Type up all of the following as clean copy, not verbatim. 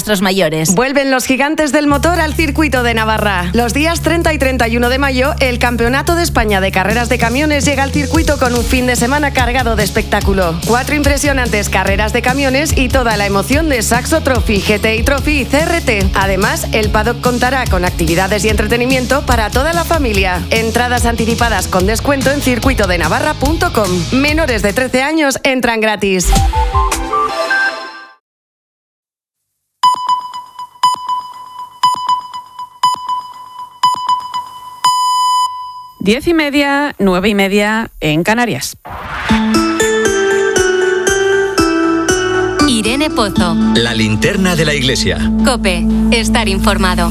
nuestros mayores. Vuelven los gigantes del motor al circuito de Navarra. Los días 30 y 31 de mayo, el Campeonato de España de Carreras de Camiones llega al circuito con un fin de semana cargado de espectáculo. 4 impresionantes carreras de camiones y toda la emoción de Saxo Trophy, GTI Trophy y CRT. Además, el paddock contará con actividades y entretenimiento para toda la familia. Entradas anticipadas con descuento en circuitodenavarra.com. Menores de 13 años entran gratis. Diez y media, 9:30 en Canarias. Irene Pozo. La linterna de la iglesia. COPE. Estar informado.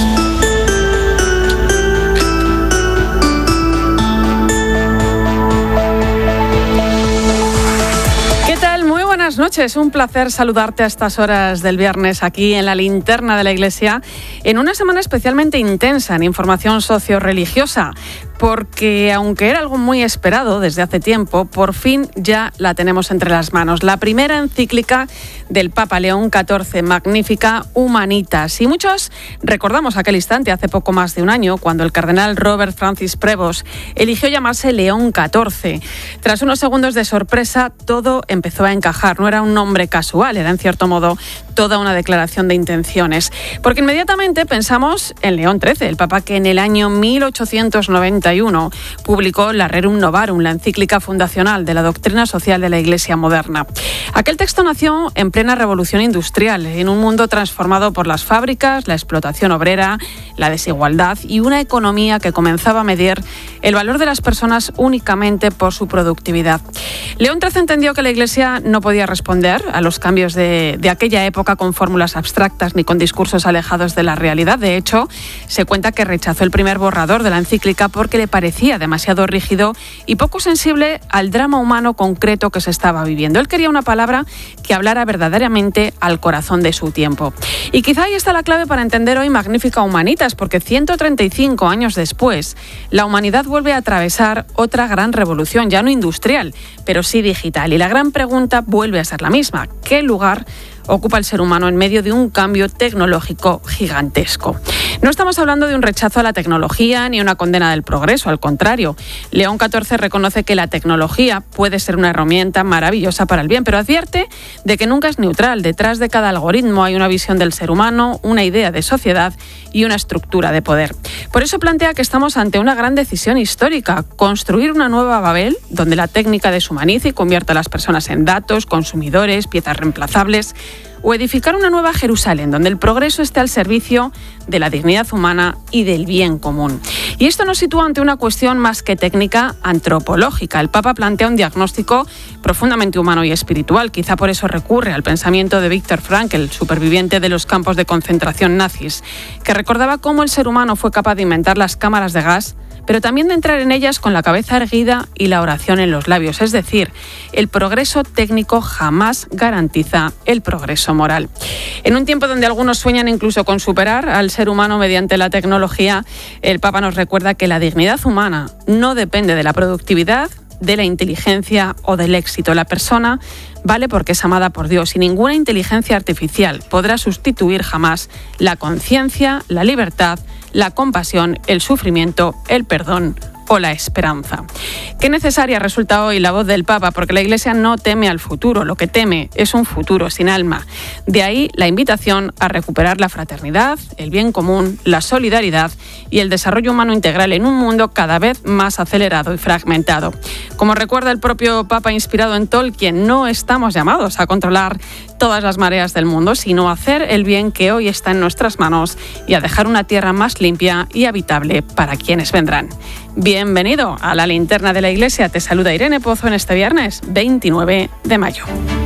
Buenas noches, un placer saludarte a estas horas del viernes aquí en la linterna de la iglesia, en una semana especialmente intensa en información socio-religiosa, porque aunque era algo muy esperado desde hace tiempo, por fin ya la tenemos entre las manos. La primera encíclica del Papa León XIV, Magnificat Humanitas. Y muchos recordamos aquel instante, hace poco más de un año, cuando el cardenal Robert Francis Prevost eligió llamarse León XIV. Tras unos segundos de sorpresa, todo empezó a encajar. No era un nombre casual, era en cierto modo toda una declaración de intenciones. Porque inmediatamente pensamos en León XIII, el Papa que en el año 1891 publicó la Rerum Novarum, la encíclica fundacional de la doctrina social de la Iglesia moderna. Aquel texto nació en plena revolución industrial, en un mundo transformado por las fábricas, la explotación obrera, la desigualdad y una economía que comenzaba a medir el valor de las personas únicamente por su productividad. León XIII entendió que la Iglesia no podía responder a los cambios de aquella época con fórmulas abstractas ni con discursos alejados de la realidad. De hecho, se cuenta que rechazó el primer borrador de la encíclica porque le parecía demasiado rígido y poco sensible al drama humano concreto que se estaba viviendo. Él quería una palabra que hablara verdaderamente al corazón de su tiempo. Y quizá ahí está la clave para entender hoy Magnificat Humanitas, porque 135 años después, la humanidad vuelve a atravesar otra gran revolución, ya no industrial, pero sí digital. Y la gran pregunta vuelve a ser la misma: ¿qué lugar ocupa el ser humano en medio de un cambio tecnológico gigantesco? No estamos hablando de un rechazo a la tecnología ni una condena del progreso, al contrario. León XIV reconoce que la tecnología puede ser una herramienta maravillosa para el bien, pero advierte de que nunca es neutral. Detrás de cada algoritmo hay una visión del ser humano, una idea de sociedad y una estructura de poder. Por eso plantea que estamos ante una gran decisión histórica: construir una nueva Babel donde la técnica deshumanice y convierta a las personas en datos, consumidores, piezas reemplazables, o edificar una nueva Jerusalén donde el progreso esté al servicio de la dignidad humana y del bien común. Y esto nos sitúa ante una cuestión más que técnica, antropológica. El Papa plantea un diagnóstico profundamente humano y espiritual. Quizá por eso recurre al pensamiento de Viktor Frankl, superviviente de los campos de concentración nazis, que recordaba cómo el ser humano fue capaz de inventar las cámaras de gas, pero también de entrar en ellas con la cabeza erguida y la oración en los labios. Es decir, el progreso técnico jamás garantiza el progreso moral. En un tiempo donde algunos sueñan incluso con superar al ser humano mediante la tecnología, el Papa nos recuerda que la dignidad humana no depende de la productividad, de la inteligencia o del éxito. La persona vale porque es amada por Dios y ninguna inteligencia artificial podrá sustituir jamás la conciencia, la libertad, la compasión, el sufrimiento, el perdón o la esperanza. Qué necesaria resulta hoy la voz del Papa, porque la Iglesia no teme al futuro, lo que teme es un futuro sin alma. De ahí la invitación a recuperar la fraternidad, el bien común, la solidaridad y el desarrollo humano integral en un mundo cada vez más acelerado y fragmentado. Como recuerda el propio Papa inspirado en Tolkien, no estamos llamados a controlar todas las mareas del mundo, sino a hacer el bien que hoy está en nuestras manos y a dejar una tierra más limpia y habitable para quienes vendrán. Bienvenido a la linterna de la iglesia. Te saluda Irene Pozo en este viernes 29 de mayo.